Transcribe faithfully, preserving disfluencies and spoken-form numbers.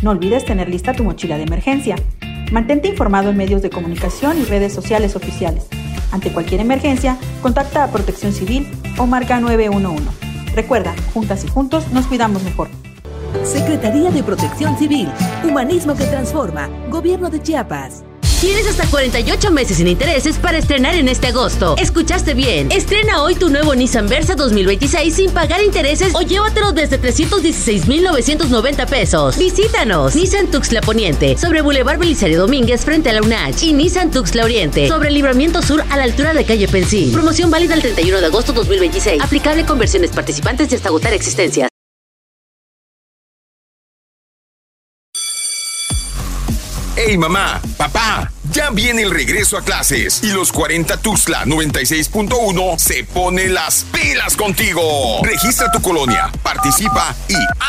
No olvides tener lista tu mochila de emergencia. Mantente informado en medios de comunicación y redes sociales oficiales. Ante cualquier emergencia, contacta a Protección Civil o marca nueve uno uno. Recuerda, juntas y juntos nos cuidamos mejor. Secretaría de Protección Civil, Humanismo que Transforma, Gobierno de Chiapas. Tienes hasta cuarenta y ocho meses sin intereses para estrenar en este agosto. ¿Escuchaste bien? Estrena hoy tu nuevo Nissan Versa dos mil veintiséis sin pagar intereses o llévatelo desde trescientos dieciséis mil novecientos noventa pesos. Visítanos. Nissan Tuxtla Poniente, sobre Boulevard Belisario Domínguez frente a la UNACH. Y Nissan Tuxtla Oriente, sobre el Libramiento Sur a la altura de calle Pensil. Promoción válida el treinta y uno de agosto dos mil veintiséis. Aplicable con versiones participantes y hasta agotar existencias. ¡Hey mamá! ¡Papá! Ya viene el regreso a clases y los cuarenta Tuxtla noventa y seis punto uno se pone las pilas contigo. Registra tu colonia, participa y